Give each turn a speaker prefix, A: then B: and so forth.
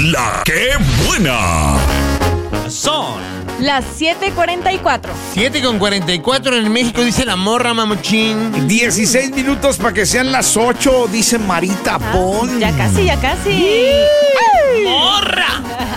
A: La que buena.
B: Son
C: las 7:44.
D: 7:44 en México, dice la morra, mamuchín.
E: 16 minutos para que sean las 8, dice Marita Pon.
C: Ya casi.
B: morra.